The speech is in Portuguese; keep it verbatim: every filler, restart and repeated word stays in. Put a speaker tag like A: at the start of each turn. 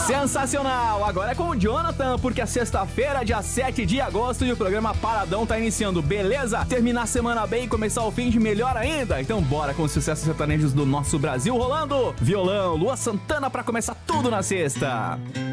A: Sensacional! Agora é com o Jonathan, porque a sexta-feira, dia sete de agosto, e o programa Paradão tá iniciando, beleza? Terminar a semana bem e começar o fim de melhor ainda? Então bora com os sucessos sertanejos do nosso Brasil rolando! Violão, Lua Santana pra começar tudo na sexta!